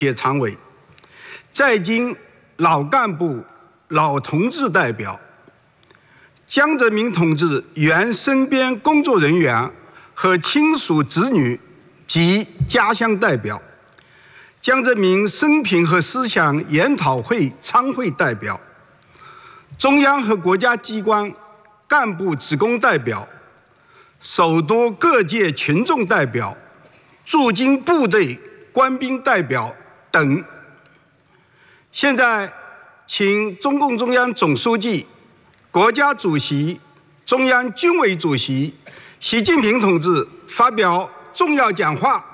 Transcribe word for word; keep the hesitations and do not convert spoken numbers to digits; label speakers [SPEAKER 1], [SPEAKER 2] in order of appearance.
[SPEAKER 1] 协常委、在京老干部、老同志代表、江泽民同志原身边工作人员和亲属子女及家乡代表、江泽民生平和思想研讨会参会代表、中央和国家机关干部职工代表、首都各界群众代表、驻京部队官兵代表等。现在，请中共中央总书记、国家主席、中央军委主席习近平同志发表重要讲话。